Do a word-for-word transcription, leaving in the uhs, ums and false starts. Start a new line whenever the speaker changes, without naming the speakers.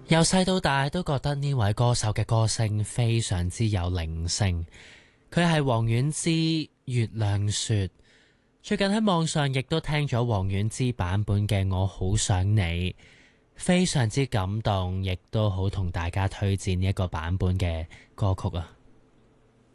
由細到大都覺得呢位歌手嘅歌聲非常之有靈性。佢係王菀之《月亮說》，最近喺網上亦都聽咗王菀之版本嘅《我好想你》，非常之感動，亦都好同大家推薦呢一個版本嘅歌曲啊！